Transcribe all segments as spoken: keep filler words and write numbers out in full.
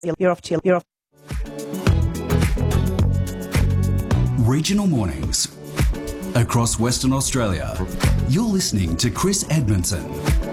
You're off, chill. You're off. Regional Mornings. Across Western Australia, you're listening to Chris Edmondson.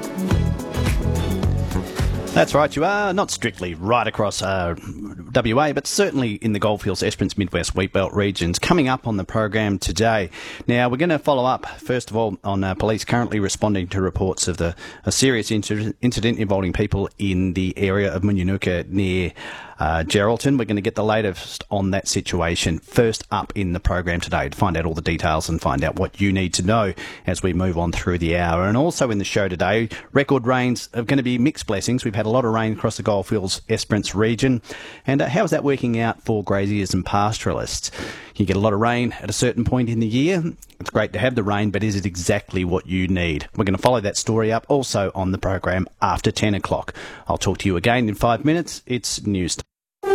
That's right, you are. Not strictly right across uh, W A, but certainly in the Goldfields, Esperance, Midwest, Wheatbelt regions. Coming up on the program today. Now, we're going to follow up, first of all, on uh, police currently responding to reports of the a serious inter- incident involving people in the area of Munyanuka near uh, Geraldton. We're going to get the latest on that situation first up in the program today to find out all the details and find out what you need to know as we move on through the hour. And also in the show today, record rains are going to be mixed blessings. We've had a lot of rain across the Goldfields, Esperance region. And uh, how's that working out for graziers and pastoralists? You get a lot of rain at a certain point in the year. It's great to have the rain, but is it exactly what you need? We're going to follow that story up also on the program after ten o'clock. I'll talk to you again in five minutes. It's news time.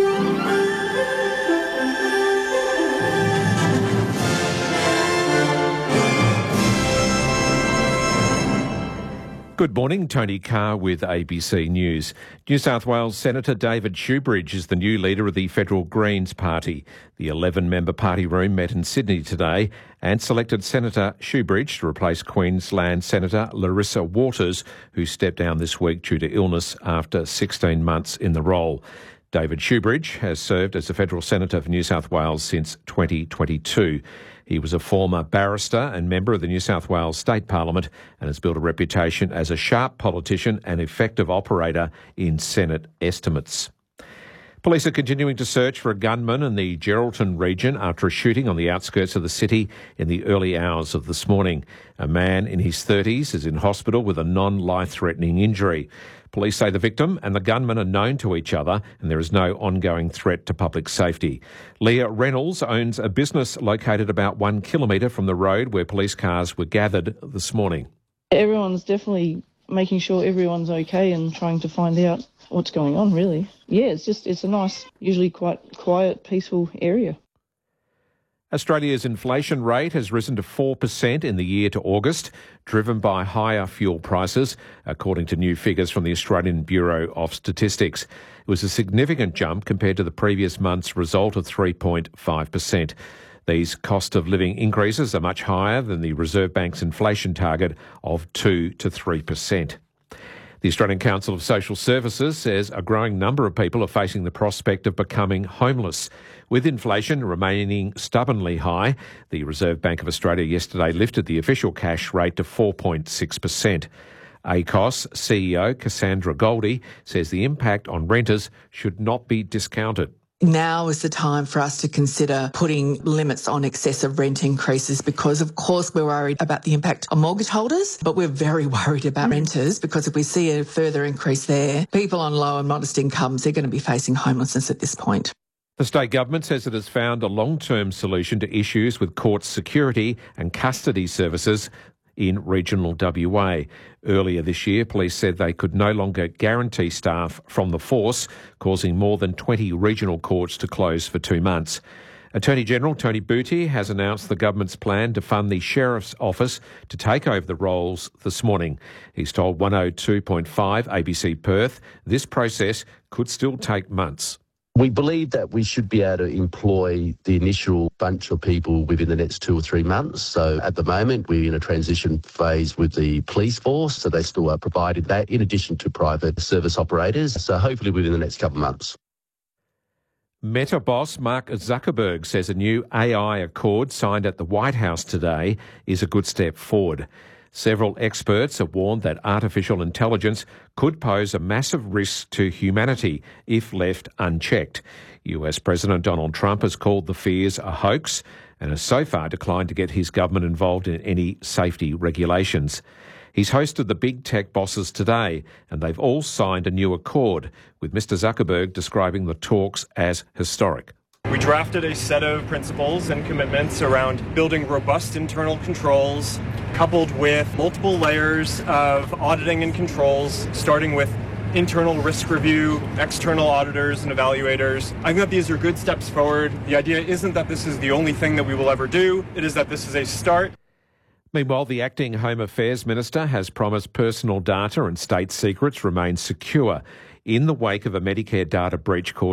Good morning, Tony Carr with A B C News. New South Wales Senator David Shoebridge is the new leader of the Federal Greens Party. The eleven-member party room met in Sydney today and selected Senator Shoebridge to replace Queensland Senator Larissa Waters, who stepped down this week due to illness after sixteen months in the role. David Shoebridge has served as a federal senator for New South Wales since twenty twenty-two. He was a former barrister and member of the New South Wales State Parliament and has built a reputation as a sharp politician and effective operator in Senate estimates. Police are continuing to search for a gunman in the Geraldton region after a shooting on the outskirts of the city in the early hours of this morning. A man in his thirties is in hospital with a non-life-threatening injury. Police say the victim and the gunman are known to each other and there is no ongoing threat to public safety. Leah Reynolds owns a business located about one kilometre from the road where police cars were gathered this morning. Everyone's definitely making sure everyone's okay and trying to find out what's going on, really. Yeah, it's just, it's a nice, usually quite quiet, peaceful area. Australia's inflation rate has risen to four percent in the year to August, driven by higher fuel prices, according to new figures from the Australian Bureau of Statistics. It was a significant jump compared to the previous month's result of three point five percent. These cost of living increases are much higher than the Reserve Bank's inflation target of two to three percent. The Australian Council of Social Services says a growing number of people are facing the prospect of becoming homeless. With inflation remaining stubbornly high, the Reserve Bank of Australia yesterday lifted the official cash rate to four point six percent. A C O S C E O Cassandra Goldie says the impact on renters should not be discounted. Now is the time for us to consider putting limits on excessive rent increases because, of course, we're worried about the impact on mortgage holders, but we're very worried about renters because if we see a further increase there, people on low and modest incomes, they're going to be facing homelessness at this point. The state government says it has found a long-term solution to issues with court security and custody services in regional W A. Earlier this year, police said they could no longer guarantee staff from the force, causing more than twenty regional courts to close for two months. Attorney General Tony Buttigieg has announced the government's plan to fund the Sheriff's Office to take over the roles this morning. He's told one oh two point five A B C Perth this process could still take months. We believe that we should be able to employ the initial bunch of people within the next two or three months. So at the moment, we're in a transition phase with the police force, so they still are provided that in addition to private service operators. So hopefully within the next couple of months. Meta boss Mark Zuckerberg says a new A I accord signed at the White House today is a good step forward. Several experts have warned that artificial intelligence could pose a massive risk to humanity if left unchecked. U S President Donald Trump has called the fears a hoax and has so far declined to get his government involved in any safety regulations. He's hosted the big tech bosses today, and they've all signed a new accord, with Mister Zuckerberg describing the talks as historic. We drafted a set of principles and commitments around building robust internal controls, coupled with multiple layers of auditing and controls, starting with internal risk review, external auditors and evaluators. I think that these are good steps forward. The idea isn't that this is the only thing that we will ever do. It is that this is a start. Meanwhile, the acting Home Affairs Minister has promised personal data and state secrets remain secure. in the wake of a Medicare data breach caused